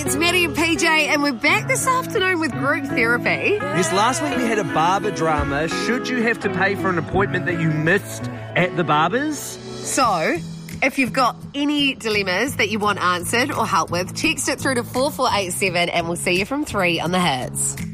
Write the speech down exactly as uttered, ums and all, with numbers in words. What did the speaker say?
It's Maddie and P J, and we're back this afternoon with group therapy. Yes, last week we had a barber drama. Should you have to pay for an appointment that you missed at the barber's? So, if you've got any dilemmas that you want answered or help with, text it through to four four eight seven and we'll see you from three on the Hits.